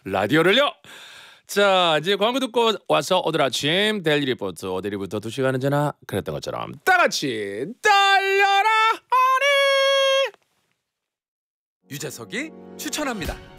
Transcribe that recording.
라디오를요. 자, 이제 광고 듣고 와서 오늘 아침 데일리 리포트 어디부터 2시간은 전화 그랬던 것처럼 다 같이 달려라 하니 유재석이 추천합니다.